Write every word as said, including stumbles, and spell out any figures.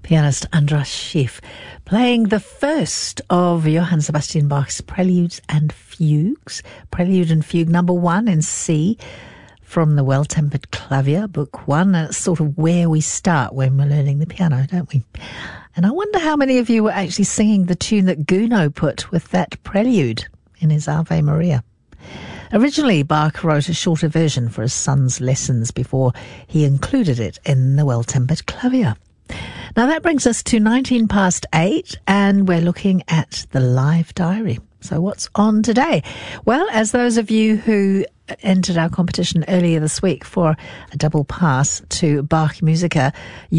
Pianist Andras Schiff playing the first of Johann Sebastian Bach's Preludes and Fugues, Prelude and Fugue number one in C from the Well-Tempered Clavier, book one. And it's sort of where we start when we're learning the piano, don't we? And I wonder how many of you were actually singing the tune that Gounod put with that prelude in his Ave Maria. Originally, Bach wrote a shorter version for his son's lessons before he included it in the Well-Tempered Clavier. Now that brings us to nineteen past eight, and we're looking at the live diary. So what's on today? Well, as those of you who entered our competition earlier this week for a double pass to Bach Musica,